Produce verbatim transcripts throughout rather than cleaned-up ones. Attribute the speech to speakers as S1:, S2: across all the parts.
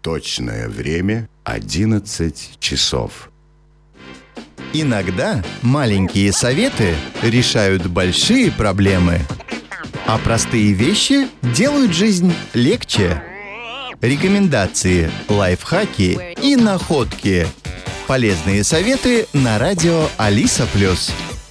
S1: Точное время одиннадцать часов.
S2: Иногда маленькие советы решают большие проблемы, а простые вещи делают жизнь легче. Рекомендации, лайфхаки и находки. Полезные советы на радио Алиса Плюс.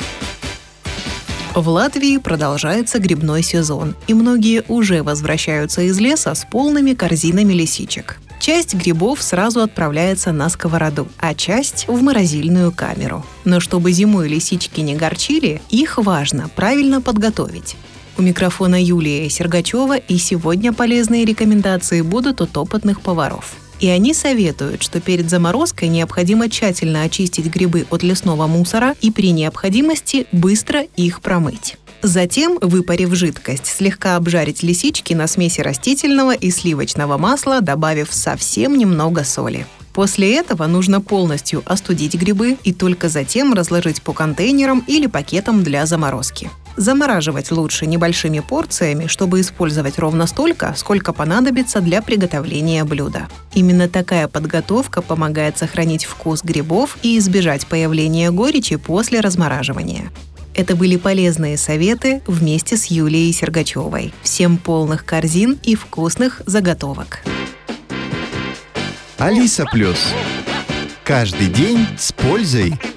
S3: В Латвии продолжается грибной сезон, и многие уже возвращаются из леса с полными корзинами лисичек. Часть грибов сразу отправляется на сковороду, а часть — в морозильную камеру. Но чтобы зимой лисички не горчили, их важно правильно подготовить. У микрофона Юлия Сергачева, и сегодня полезные рекомендации будут от опытных поваров. И они советуют, что перед заморозкой необходимо тщательно очистить грибы от лесного мусора и при необходимости быстро их промыть. Затем, выпарив жидкость, слегка обжарить лисички на смеси растительного и сливочного масла, добавив совсем немного соли. После этого нужно полностью остудить грибы и только затем разложить по контейнерам или пакетам для заморозки. Замораживать лучше небольшими порциями, чтобы использовать ровно столько, сколько понадобится для приготовления блюда. Именно такая подготовка помогает сохранить вкус грибов и избежать появления горечи после размораживания. Это были полезные советы вместе с Юлией Сергачевой. Всем полных корзин и вкусных заготовок.
S2: Алиса Плюс. Каждый день с пользой.